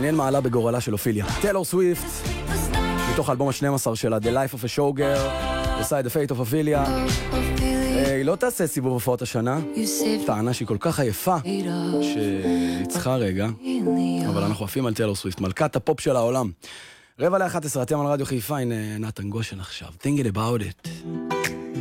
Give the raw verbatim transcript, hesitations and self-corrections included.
מעניין מה עלה בגורלה של אופיליה. טיילור סוויפט, מתוך האלבום ה-שנים עשר שלה, The Life of a Showgirl, עושה את The Fate of Ophelia. היא לא תעשה סיבוב הופעות השנה, טענה שהיא כל כך עייפה שהיא צריכה רגע, אבל אנחנו עפים על טיילור סוויפט, מלכת הפופ של העולם. רבע לאחת עשרה, אתם על רדיו חיפה, הנה נתן גושן עכשיו, Thinking About It.